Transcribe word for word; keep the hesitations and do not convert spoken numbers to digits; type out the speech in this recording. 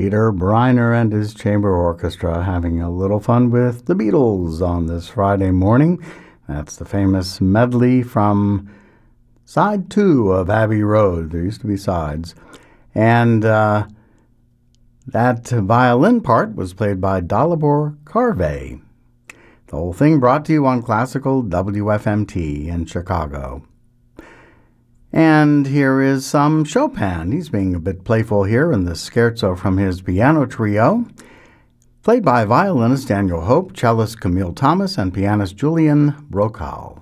Peter Briner and his chamber orchestra having a little fun with the Beatles on this Friday morning. That's the famous medley from side two of Abbey Road. There used to be sides. And uh, that violin part was played by Dalibor Carve. The whole thing brought to you on classical W F M T in Chicago. And here is some Chopin. He's being a bit playful here in the scherzo from his piano trio, played by violinist Daniel Hope, cellist Camille Thomas, and pianist Julian Brokaw.